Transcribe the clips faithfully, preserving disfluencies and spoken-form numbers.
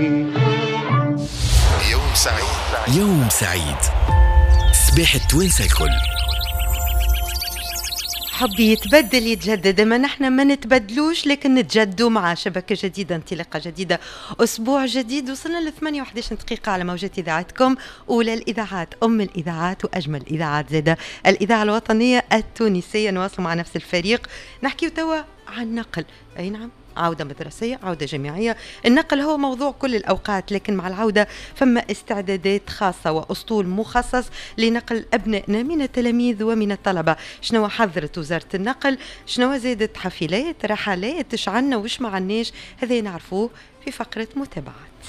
يوم سعيد. يوم سعيد. صباح التوانسة الكل. حبي يتبدل يتجدد، ما نحن ما نتبدلوش لكن نتجدوا مع شبكة جديدة، انطلاقة جديدة، أسبوع جديد. وصلنا ل ثمانية وحداش دقيقة على موجات إذاعتكم، أولى الإذاعات، أم الإذاعات وأجمل إذاعات زادة، الإذاعة الوطنية التونسية. نواصل مع نفس الفريق نحكي توا عن نقل. أي نعم، عودة مدرسية، عودة جامعية. النقل هو موضوع كل الأوقات، لكن مع العودة فما استعدادات خاصة وأسطول مخصص لنقل أبنائنا من التلاميذ ومن الطلبة. شنو حضرت وزارة النقل؟ شنو زادت حفلات، رحلات، ايش عنا وش ما عناش؟ هذا نعرفوه في فقرة متابعات.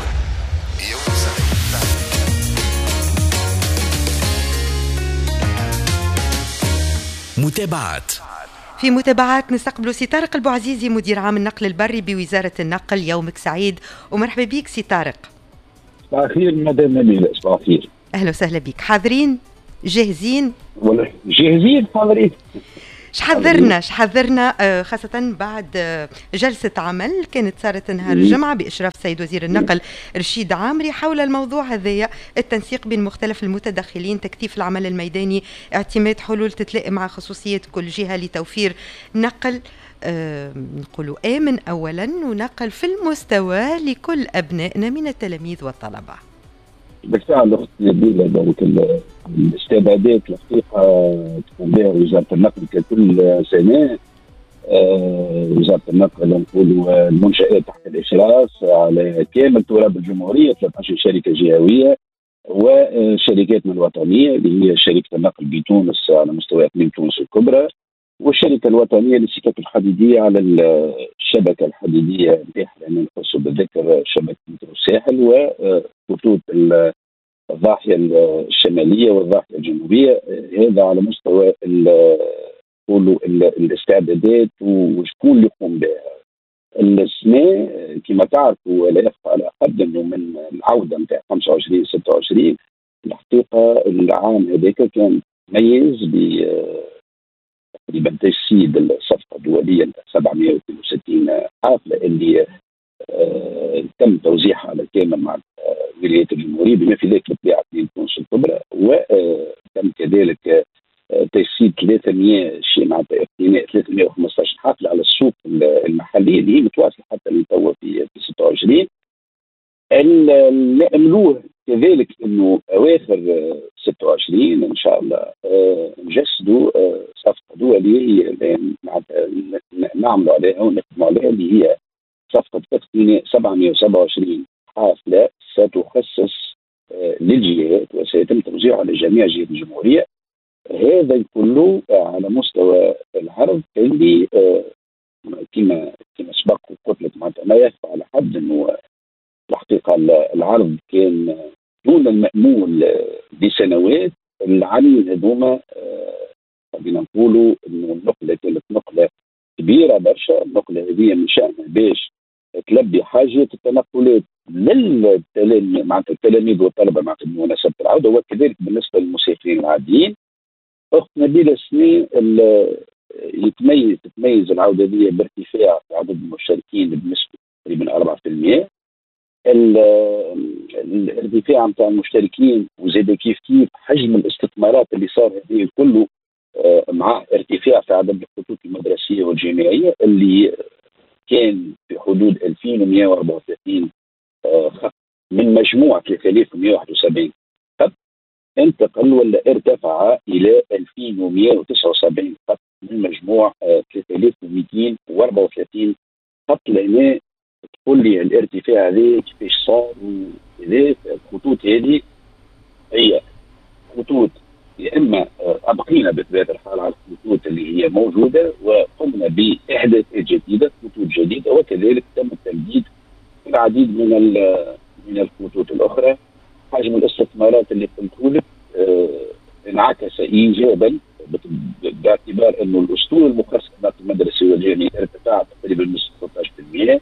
متابعات. في متابعات نستقبلوا سي طارق البوعزيزي، مدير عام النقل البري بوزارة النقل. يومك سعيد ومرحبا بك سي طارق. صباح الخير مدام نبيلة. صباح الخير. أهلا وسهلا بك. حاضرين جاهزين؟ ولا جاهزين حاضرين. شحذرنا شحذرنا خاصة بعد جلسة عمل كانت صارت نهار الجمعة بإشراف السيد وزير النقل رشيد عامري حول الموضوع هذايا، التنسيق بين مختلف المتدخلين، تكثيف العمل الميداني، اعتماد حلول تتلائم مع خصوصية كل جهة لتوفير نقل أه نقولوا آمن أولا، ونقل في المستوى لكل أبنائنا من التلاميذ والطلبة. بالفعل أخت نبيلة، دونك الاستعدادات الحقيقة تقوم بها وزارة النقل ككل سنة. آه وزارة النقل نقولوا المنشآت تحت الإشراف على كامل تراب الجمهورية، ثلاثة عشر شركة جهوية وشركاتنا الوطنية اللي هي شركة النقل بتونس على مستوى اقليم تونس الكبرى، والشركة الوطنية للسكك الحديدية على الشبكة الحديدية نتاعها، لأن نخص بالذكر شبكة مترو الساحل وخطوط الضاحية الشمالية والضاحية الجنوبية. هذا على مستوى الاستعدادات وشكون اللي يقوم بها. السنة كما تعرفوا لا يخفى على أحد أنه من العودة نتاع خمسة وعشرين ستة وعشرين الحقيقة العام هذاك كان مميز ب تقريبا تجسيد الصفقة الدولية نتاع سبعمائة واثنين وستين حافلة اللي آه تم توزيعها على كامل مع ولايات الجمهورية بما في ذلك الطبيعة في تونس الكبرى، وتم كذلك آه تجسيد ثلاثمائة شيء معناتها اقتناء ثلاثمائة وخمسة عشر حافلة على السوق المحلية اللي هي متواصلة حتى لتوا في في ستة وعشرين. نأملوه كذلك انه اواخر ستة وعشرين ان شاء الله آه نجسدوا آه صفقه دوليه معناتها نعملوا عليها ونخدموا عليها، اللي هي صفقه اقتناء سبعمائة وسبعة وعشرين حافله ستخصص آه للجهات وسيتم توزيعها على جميع جهات الجمهوريه. هذا كله على مستوى العرض اللي آه كما كما سبق وقلت لك معناتها ما يخفى على حد انه الحقيقة العرض كان دون المأمول بسنوات. العامين هذوما خلينا نقولوا انه النقلة كانت نقلة كبيرة برشا. النقلة هذه من شأنها باش تلبي حاجة التنقلات للتلاميذ معناتها التلاميذ والطلبة معناتها بمناسبة العودة، وكذلك بالنسبة للمسافرين العاديين. أخت نبيلة السنة يتميز تتميز العودة هذه بارتفاع في عدد المشاركين بنسبة تقريبا أربعة بالمئة. الارتفاع نتاع المشتركين وزاد كيف كيف حجم الاستثمارات اللي صار هذه كله مع ارتفاع في عدد الخطوط المدرسيه والجامعيه اللي كان في حدود ألفين ومئة وأربعة وثلاثين خط من مجموع ثلاثة آلاف ومئة وواحد وسبعين خط، انتقل ولا ارتفع الى ألفين ومئة وتسعة وسبعين خط من مجموع ثلاثة آلاف ومئتين وأربعة وثلاثين خط. لأن تقول لي الارتفاع هذا كيفاش صار؟ وكذا الخطوط هذه هي خطوط يا اما ابقينا بطبيعه الحال على الخطوط اللي هي موجوده وقمنا باحداثات جديده، خطوط جديده، وكذلك تم التمديد العديد من من الخطوط الاخرى. حجم الاستثمارات اللي قلت لك اه انعكس ايجابا باعتبار انه الاسطول المخصص للمدرسه والجامعيه ارتفع تقريبا بنسبه ثلاثة عشر بالمئة،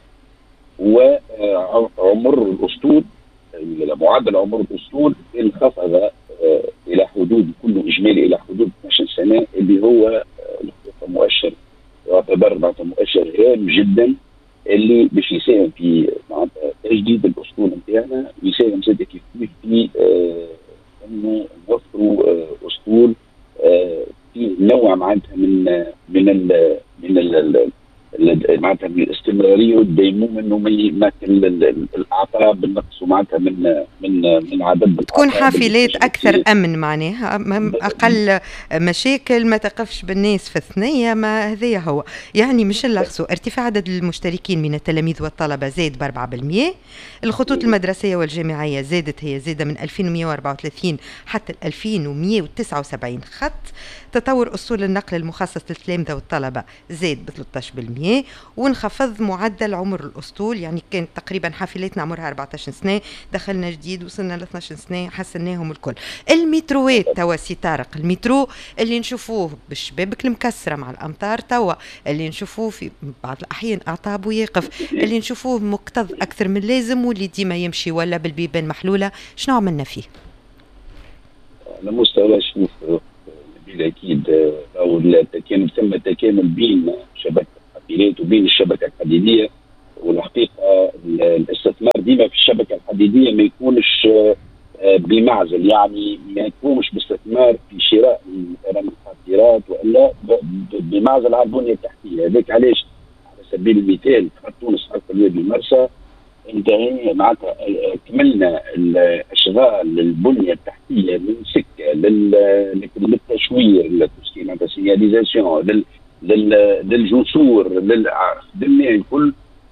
وعمر الاسطول معدل عمر الاسطول انخفض الى حدود كله اجمالي الى حدود اثناشر سنه، اللي هو مؤشر يعتبر مؤشر هام جدا اللي باش يساهم في تجديد الاسطول الاسطول نتاعنا، ويساهم زاد كيف كيف في آه انه نوفروا آه اسطول آه فيه نوع معناتها من من ال من ال معناتها من الاستمراريه والديمومه، انه ما الاعطاء بالنقص ومعناتها من من من عدد تكون حافلات اكثر امن، معناها اقل مشاكل، ما تقفش بالناس في الثنيه. ما هذايا هو يعني مش نلخصوا. ارتفاع عدد المشتركين من التلاميذ والطلبه زاد ب أربعة بالمئة. الخطوط المدرسيه والجامعيه زادت، هي زاده من ألفين ومئة وأربعة وثلاثين حتى ألفين ومئة وتسعة وسبعين خط. تطور اسطول النقل المخصص للتلامذه والطلبه زاد ب ثلاثة عشر بالمئة. ونخفض معدل عمر الاسطول، يعني كانت تقريبا حافلاتنا عمرها أربعة عشر سنه، دخلنا جديد وصلنا ل اثناش سنه، حسناهم الكل. المتروات توا سي طارق، المترو اللي نشوفوه بالشبابك المكسره مع الامطار، توا اللي نشوفوه في بعض الاحيان اعطابه يقف، اللي نشوفوه مكتظ اكثر من لازم، واللي ديما يمشي ولا بالبيبان محلوله. شنو عملنا فيه؟ على مستوى شوف اكيد او التكامل، ثم تكامل بين شبكه الحافلات وبين الشبكه الحديديه. والحقيقه الاستثمار ديما في الشبكه الحديديه ما يكونش بمعزل، يعني ما يكونش باستثمار في شراء مثلا الحافلات والا بمعزل على البنيه التحتيه. هذاك علاش على سبيل المثال خط تونس خط الوادي المرسى انتهينا معناتها كملنا اشغال البنيه التحتيه من سكه للتشوير معناتها سياليزاسيون للجسور للخدمه الكل،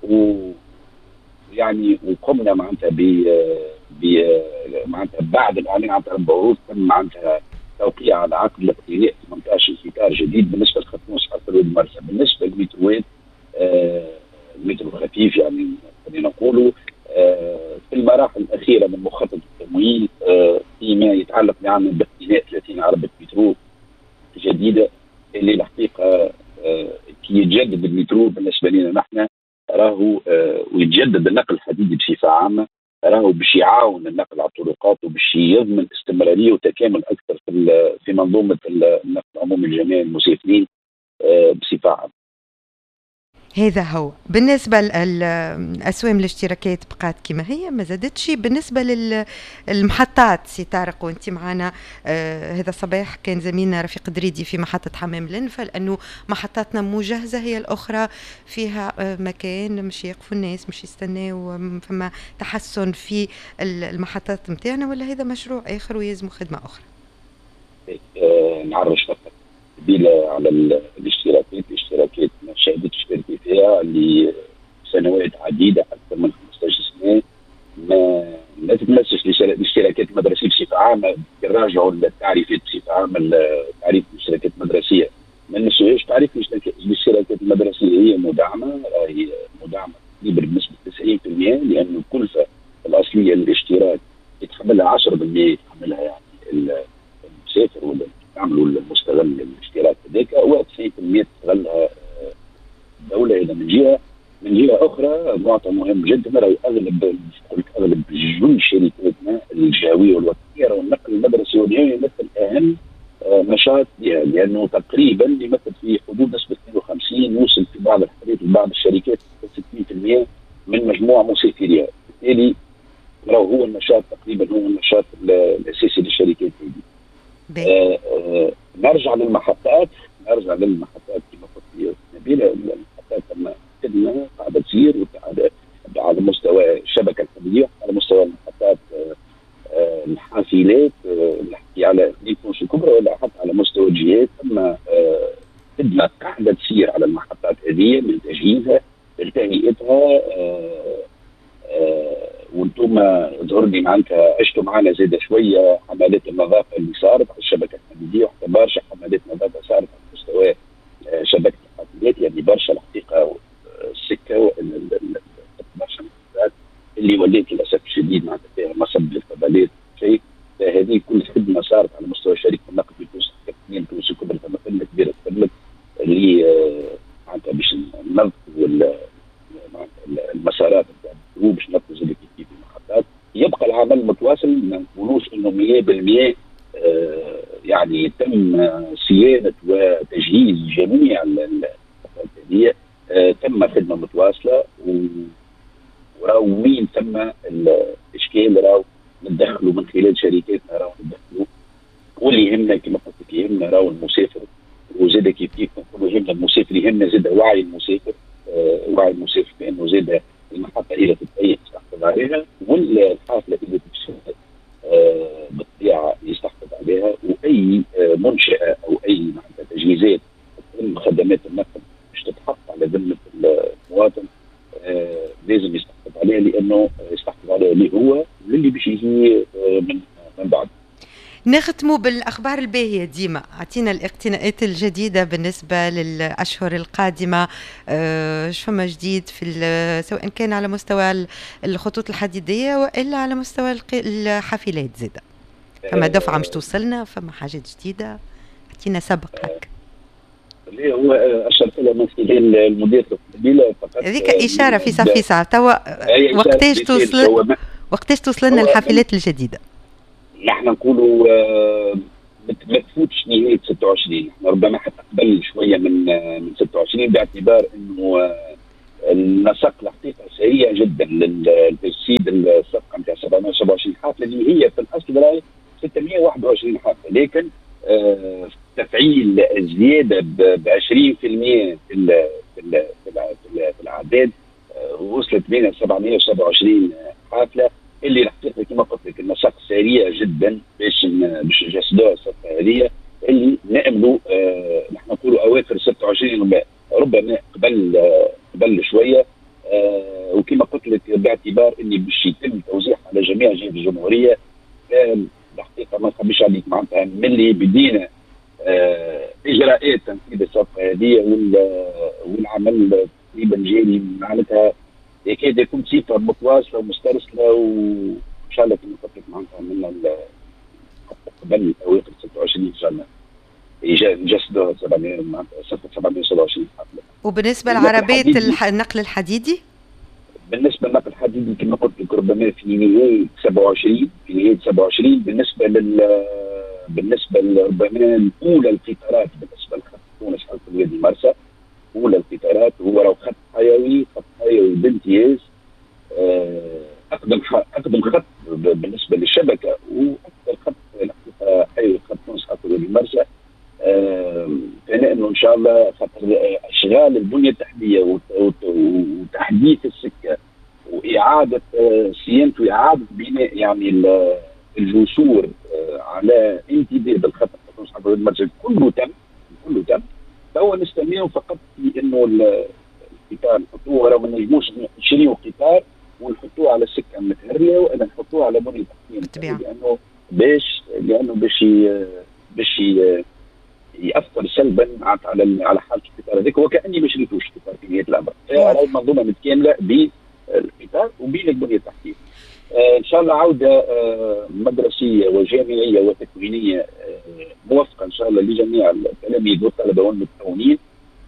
ويعني وقمنا معناتها ب معناتها بعد الاعلان عن البعوث تم معناتها توقيع على عقد الاقتناء ثمانية عشر قطار جديد بالنسبه لخط تونس خط الوادي المرسى. بالنسبه للمتروات آه المترو خفيف يعني خلينا نقولوا آه في المراحل الاخيره من مخطط التمويل آه فيما يتعلق يعني باقتناء ثلاثين عربه مترو جديده، اللي الحقيقه آه كي يتجدد المترو بالنسبه لنا نحن راهو آه ويتجدد النقل الحديدي بصفه عامه، راهو باش يعاون النقل على الطرقات وباش يضمن استمراريه وتكامل اكثر في في منظومه النقل العمومي الجماعي المسافرين آه بصفه عامه. هذا هو بالنسبة لأسوام الاشتراكات بقات كما هي، ما زادتش. بالنسبة للمحطات سي طارق، وانت معنا آه هذا الصباح كان زميلنا رفيق دريدي في محطة حمام الانفا، لأنه محطاتنا مجهزة، هي الأخرى فيها آه مكان مش يقفوا الناس مش يستناو، فما تحسن في المحطات متاعنا، ولا هذا مشروع آخر ويلزم خدمة أخرى؟ آه نعرج فقط بلا على الاشتراكات. الاشتراكات ما شهدتش ارتفاع لسنوات عديده اكثر من خمسة عشر سنه. ما لا تتمسش الاشتراكات المدرسيه بصفه عامه، يراجعوا التعريفات بصفه عامه. تعريف الاشتراكات المدرسيه ما نسويش. تعريف الاشتراكات المدرسيه هي مدعمه، هي مدعمه تقريبا بنسبه تسعين بالمئة، لانه الكلفه الاصليه للاشتراك يتحملها عشرة بالمئة، يتحملها يعني المسافر ولا يعملوا المستغل الاشتراك هذاك، وتسعين بالمئة تستغلها الدوله. اذا من جهه من جهه اخرى معطى مهم جدا، راهي اغلب قلت اغلب جل شركاتنا الجهويه والوطنيه راهو النقل المدرسي والجهوي يمثل اهم نشاط لها، لانه تقريبا يمثل في حدود نسبه اثنين وخمسين، يوصل في بعض الحالات لبعض الشركات ستين بالمئة من مجموع مسافريها. بالتالي راهو هو النشاط تقريبا هو النشاط الاساسي للشركات هذه. آه آه نرجع للمحطات نرجع للمحطات كما قلت نبيله. المحطات تم خدمه قاعده تسير على مستوى الشبكه الحديديه، على مستوى المحطات آه آه الحافلات آه نحكي على ليكونش الكبرى، ولا حتى على مستوى الجهات تم خدمه آه قاعده تسير على المحطات هذه من تجهيزها لتهيئتها. آه آه وانتم ظهر لي معناتها عشتوا معنا زاد شويه حملات النظافه اللي صارت على الشبكه الحديديه، وحتى برشا حملات نظافه صارت على مستوى شبكه الحافلات، يعني برشا الحقيقه السكه برشا المحطات اللي ولات للاسف الشديد معناتها فيها مصب للفضلات شيء. فهذه كل خدمه صارت على مستوى شركه النقل في تونس اثنين تونس كبرى، ثم خدمه كبيره تفلت اللي معناتها باش ننظفوا المسارات نتاع باش ننفذوا الكيف المحطات. يبقى العمل متواصل، ما نقولوش انه مئة بالمئة آه يعني يتم صيانه وتجهيز جميع المحطات هذه. آه تم خدمه متواصله وراهو وين ثم الاشكال راهو ندخلوا من خلال شركاتنا، راهو ندخلوا. واللي يهمنا كما قلت لك يهمنا راهو المسافر، وزاد كيف كيف نقولوا يهمنا المسافر، يهمنا زاد وعي المسافر، آه وعي المسافر بانه زاد المحطه الى تتأيد يستحفظ عليها، والحافله اللي تمشي آه بالطبيعه يستحفظ عليها، واي آه منشاه او اي معناتها تجهيزات خدمات النقل باش تتحط على ذمه المواطن آه لازم يستحفظ عليها، لانه يستحفظ عليها اللي هو واللي باش يجي آه من من بعد. نختموا بالأخبار الباهية ديما، أعطينا الاقتناءات الجديدة بالنسبة للأشهر القادمة. أه فما جديد في سواء كان على مستوى الخطوط الحديدية وإلا على مستوى الحافلات زادة؟ فما دفعة مش توصلنا، فما حاجات جديدة، أعطينا سبق هكا. اللي هو أشرت لها من خلال المدير القبيلة فقط هذيك إشارة في صفي ساعة توا. وقتاش توصل وقتاش توصلنا الحافلات الجديدة؟ نحن نقولوا آه ما تفوتش نهايه ستة وعشرين، نحن ربما حتى قبل شويه من آه من ستة وعشرين، باعتبار انه آه النسق الحقيقه سريع جدا للتجسيد الصفقه نتاع سبعمائة وسبعة وعشرين حافله اللي هي في الاصل راهي ستمائة وواحد وعشرين حافله، لكن آه تفعيل زياده ب عشرين بالمئة في ال في ال في, ال في الاعداد، آه وصلت بين سبعمائة وسبعة وعشرين حافله، اللي الحقيقه كما قلت لك النسق سريع جدا باش باش نجسدوها الصفقه هذه، اللي ناملوا آه نحن نقولوا اواخر ستة وعشرين ربما قبل آه قبل شويه، آه وكما قلت لك باعتبار اللي باش يتم توزيعها على جميع جهات الجمهوريه. كان الحقيقه ما نخبيش عليك معناتها ملي بدينا آه اجراءات تنفيذ الصفقه هذه والعمل تقريبا جاري معناتها يكاد يكون صفه متواصله ومسترسله، وان شاء الله كما قلت لك معناتها من قبل اواخر ستة وعشرين ان شاء الله نجسدوها سبعمائة وسبعة وعشرين حافله. وبالنسبه لعربيه النقل الحديدي؟ بالنسبه للنقل الحديدي كما قلت لك ربما في نهايه سبعة وعشرين في نهايه سبعة وعشرين بالنسبه لل بالنسبه ربما الاولى القطارات بالنسبه لخط تونس حلقه الوادي المرسى، اولى القطارات هو راهو خط حيوي، خط حيوي بامتياز، اقدم اقدم خط بالنسبه للشبكه واكثر خط الحقيقه حيوي خط تونس حلقه الوادي المرسى. ثانيا انه ان شاء الله خاطر اشغال البنيه التحتيه وتحديث السكه واعاده صيانه واعاده بناء يعني الجسور على امتداد الخط تونس حلقه الوادي المرسى كله تم كله تم. فهو نستناو فقط في انه القطار نحطوه، راه ما نجموش نشريو قطار ونحطوه على السكه المتهريه والا نحطوه على بنيه تحتيه، لانه باش لانه باش باش ياثر سلبا على على حاله القطار هذاك، وكاني ما شريتوش قطار في نهايه الامر. راهو المنظومه متكامله بالقطار وبين البنيه التحتيه. آه ان شاء الله عوده آه مدرسيه وجامعيه وتكوينيه آه موفقه ان شاء الله لجميع التلاميذ والطلبه والمتعاونين،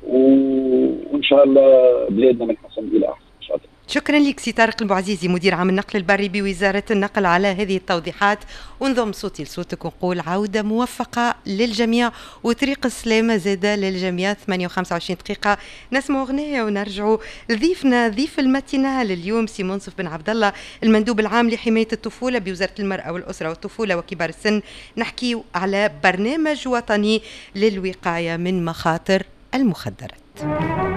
وان شاء الله بلادنا من حسن الى احسن ان شاء الله. شكرا لك سي طارق البوعزيزي مدير عام النقل البري بوزاره النقل على هذه التوضيحات، ونضم صوتي لصوتك ونقول عوده موفقه للجميع وطريق السلامه زاده للجميع. ثمانية وخمسة وعشرين دقيقه نسمع اغنيه ونرجعوا لضيفنا ضيف الماتينال اليوم سي منصف بن عبد الله المندوب العام لحمايه الطفوله بوزاره المراه والاسره والطفوله وكبار السن. نحكي على برنامج وطني للوقايه من مخاطر المخدرات.